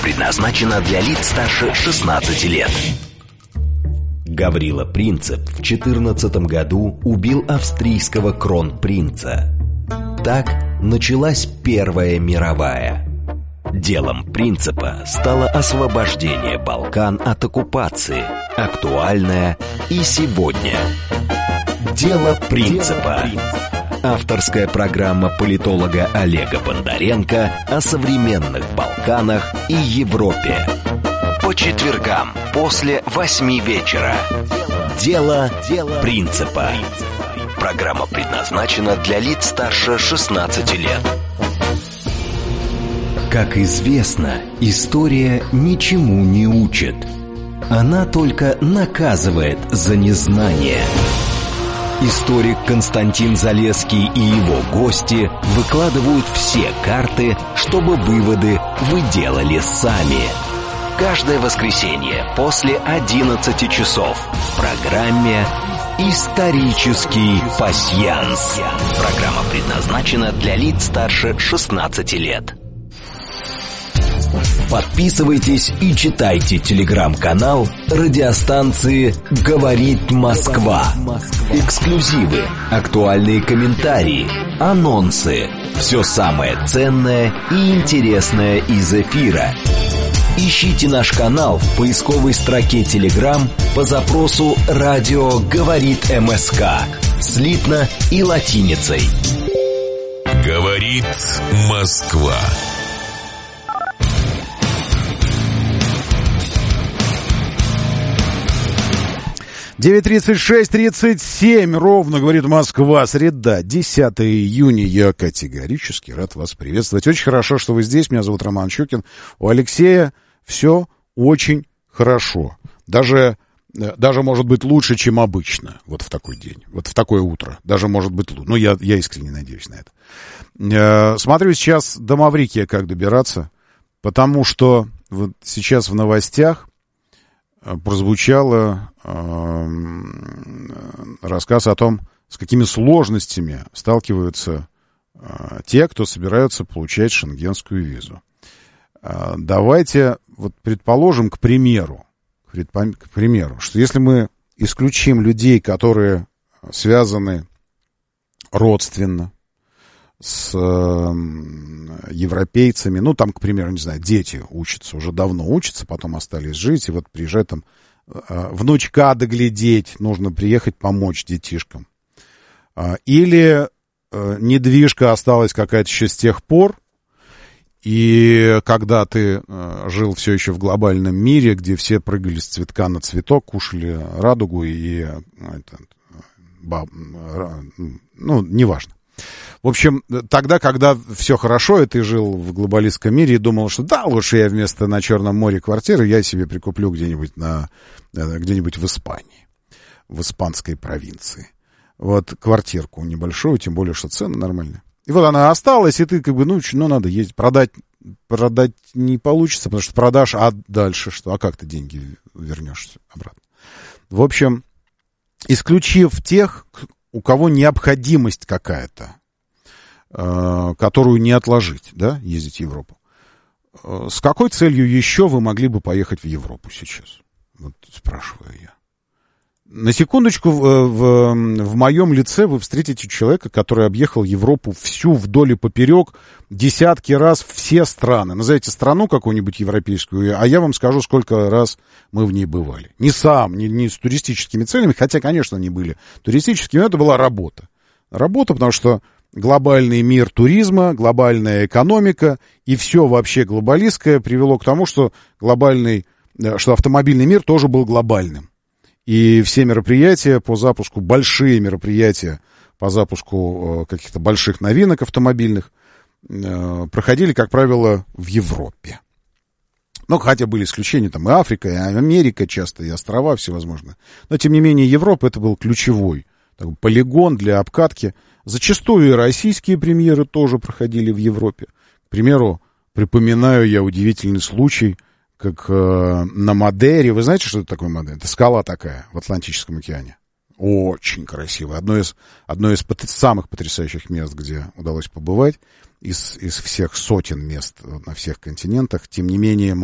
предназначена для лиц старше 16 лет. Гаврила Принцип в 14 году убил австрийского кронпринца. Так началась Первая мировая. Делом Принципа стало освобождение Балкан от оккупации, актуальное и сегодня. Дело Принципа. Авторская программа политолога Олега Бондаренко о современных Балканах и Европе. По четвергам после 8 вечера. Дело Принципа. Программа предназначена для лиц старше 16 лет. Как известно, история ничему не учит. Она только наказывает за незнание. Историк Константин Залесский и его гости выкладывают все карты, чтобы выводы вы делали сами. Каждое воскресенье после 11 часов в программе «Исторический пасьянс». Программа предназначена для лиц старше 16 лет. Подписывайтесь и читайте телеграм-канал радиостанции «Говорит Москва». Эксклюзивы, актуальные комментарии, анонсы. Все самое ценное и интересное из эфира. Ищите наш канал в поисковой строке Telegram по запросу «Радио говорит МСК» слитно и латиницей. Говорит Москва. 9:36:37 ровно, говорит Москва, среда, 10 июня. Я категорически рад вас приветствовать. Очень хорошо, что вы здесь. Меня зовут Роман Щукин. У Алексея все очень хорошо. Даже может быть лучше, чем обычно. Вот в такой день, вот в такое утро. Даже может быть лучше. Ну, я искренне надеюсь на это. Смотрю сейчас до Маврикия, как добираться. Потому что вот сейчас в новостях прозвучало рассказ о том, с какими сложностями сталкиваются те, кто собираются получать шенгенскую визу. Давайте вот предположим, к примеру, что если мы исключим людей, которые связаны родственно с европейцами, ну, там, к примеру, не знаю, дети учатся, уже давно учатся, потом остались жить, и вот приезжают там внучка доглядеть, нужно приехать помочь детишкам. Или недвижка осталась какая-то еще с тех пор, и когда ты жил все еще в глобальном мире, где все прыгали с цветка на цветок, кушали радугу и... ну, неважно. В общем, тогда, когда все хорошо, и ты жил в глобалистском мире и думал, что да, лучше я вместо на Черном море квартиры я себе прикуплю где-нибудь в Испании, в испанской провинции. Вот квартирку небольшую, тем более, что цены нормальные. И вот она осталась, и ты как бы, ну надо ездить. Продать не получится, потому что продашь, а дальше что? А как ты деньги вернешь обратно? В общем, исключив тех, у кого необходимость какая-то, которую не отложить, да, ездить в Европу. С какой целью еще вы могли бы поехать в Европу сейчас? Вот спрашиваю я. На секундочку, в моем лице вы встретите человека, который объехал Европу всю вдоль и поперек, десятки раз все страны. Назовите страну какую-нибудь европейскую, а я вам скажу, сколько раз мы в ней бывали. Не с туристическими целями, хотя, конечно, они были туристическими, но это была работа. Работа, потому что глобальный мир туризма, глобальная экономика и все вообще глобалистское привело к тому, что автомобильный мир тоже был глобальным. И все мероприятия по запуску, большие мероприятия по запуску каких-то больших новинок автомобильных проходили, как правило, в Европе. Ну, хотя были исключения, там и Африка, и Америка часто, и острова всевозможные. Но, тем не менее, Европа — это был ключевой такой полигон для обкатки. Зачастую и российские премьеры тоже проходили в Европе. К примеру, припоминаю я удивительный случай, как на Мадейре. Вы знаете, что это такое Мадейра? Это скала такая в Атлантическом океане. Очень красивая. Одно из самых потрясающих мест, где удалось побывать из всех сотен мест на всех континентах. Тем не менее,